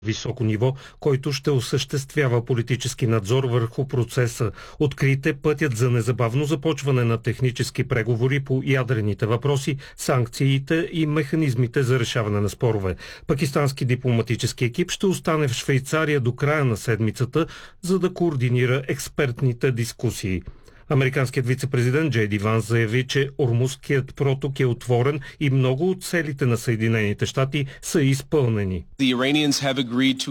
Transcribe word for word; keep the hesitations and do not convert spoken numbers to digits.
високо ниво, който ще осъществява политически надзор върху процеса. Открит е пътят за незабавно започване на технически преговори по ядрените въпроси, санкциите и механизмите за решаване на спорове. Пакистански дипломатически екип ще остане в Швейцария до края на седмицата, за да координира експертните дискусии. Американският вице-президент Джей Ди Ванс заяви, че Ормузският проток е отворен и много от целите на Съединените щати са изпълнени.